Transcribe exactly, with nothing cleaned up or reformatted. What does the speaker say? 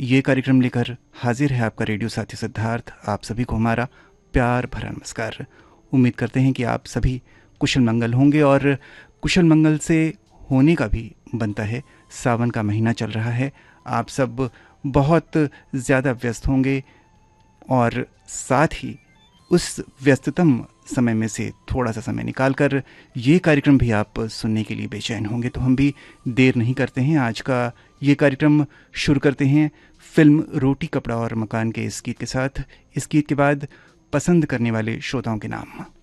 ये कार्यक्रम लेकर हाजिर है आपका रेडियो साथी सिद्धार्थ। आप सभी को हमारा प्यार भरा नमस्कार। उम्मीद करते हैं कि आप सभी कुशल मंगल होंगे और कुशल मंगल से होने का भी बनता है। सावन का महीना चल रहा है, आप सब बहुत ज़्यादा व्यस्त होंगे और साथ ही उस व्यस्ततम समय में से थोड़ा सा समय निकालकर ये कार्यक्रम भी आप सुनने के लिए बेचैन होंगे। तो हम भी देर नहीं करते हैं, आज का ये कार्यक्रम शुरू करते हैं फिल्म रोटी कपड़ा और मकान के इस गीत के साथ। इस गीत के बाद पसंद करने वाले श्रोताओं के नाम।